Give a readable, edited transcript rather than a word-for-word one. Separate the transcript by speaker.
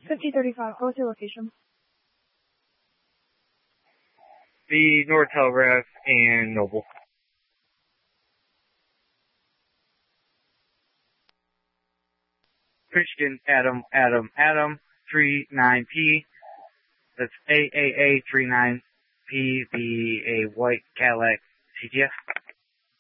Speaker 1: 5035. What's your location?
Speaker 2: The North Telegraph and Noble. Christian Adam 39P. That's AAA 39P, a white Cadillac CTS.